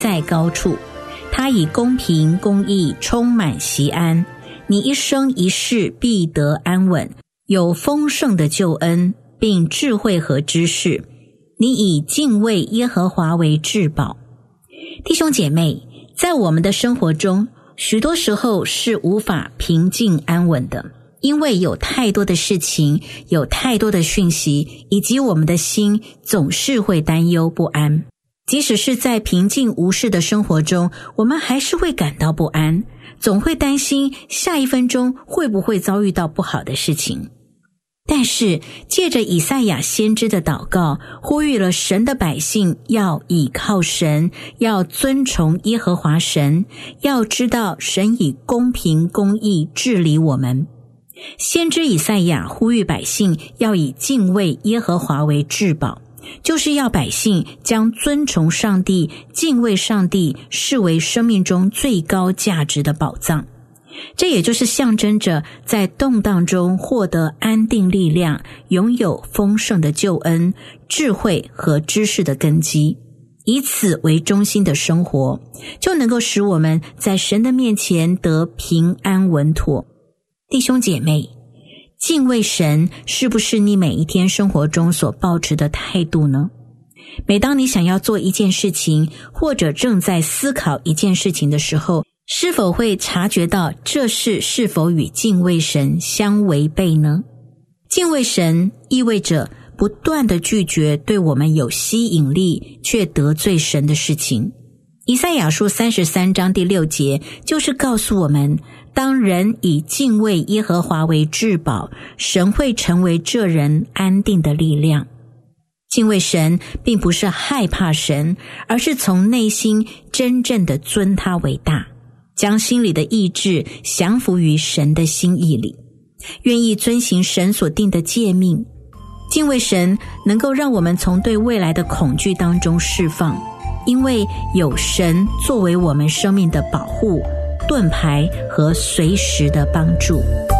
在高处，他以公平公义充满锡安，你一生一世必得安稳，有丰盛的救恩，并智慧和知识，你以敬畏耶和华为至宝。弟兄姐妹，在我们的生活中，许多时候是无法平静安稳的，因为有太多的事情，有太多的讯息，以及我们的心总是会担忧不安。即使是在平静无事的生活中，我们还是会感到不安，总会担心下一分钟会不会遭遇到不好的事情。但是借着以赛亚先知的祷告，呼吁了神的百姓要倚靠神，要尊崇耶和华神，要知道神以公平公义治理我们。先知以赛亚呼吁百姓要以敬畏耶和华为至宝，就是要百姓将尊崇上帝、敬畏上帝视为生命中最高价值的宝藏。这也就是象征着在动荡中获得安定力量，拥有丰盛的救恩、智慧和知识的根基，以此为中心的生活，就能够使我们在神的面前得平安稳妥。弟兄姐妹，敬畏神是不是你每一天生活中所抱持的态度呢？每当你想要做一件事情，或者正在思考一件事情的时候，是否会察觉到这事是否与敬畏神相违背呢？敬畏神意味着不断地拒绝对我们有吸引力却得罪神的事情。以赛亚书33章第6节就是告诉我们，当人以敬畏耶和华为至宝，神会成为这人安定的力量。敬畏神并不是害怕神，而是从内心真正的尊他为大，将心里的意志降服于神的心意里，愿意遵行神所定的诫命。敬畏神能够让我们从对未来的恐惧当中释放，因为有神作为我们生命的保护、盾牌和随时的帮助。